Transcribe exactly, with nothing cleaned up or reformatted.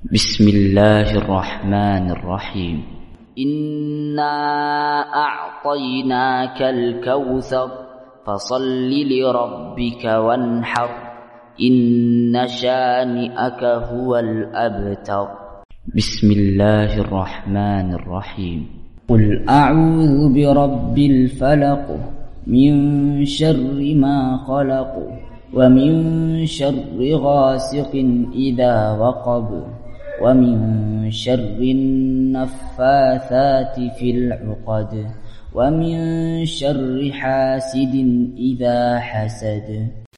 بسم الله الرحمن الرحيم. إنا أعطيناك الكوثر فصل لربك وانحر إن شانئك هو الأبتر. بسم الله الرحمن الرحيم. قل أعوذ برب الفلق من شر ما خلق ومن شر غاسق إذا وقب ومن شر النفاثات في العقد ومن شر حاسد إذا حسد.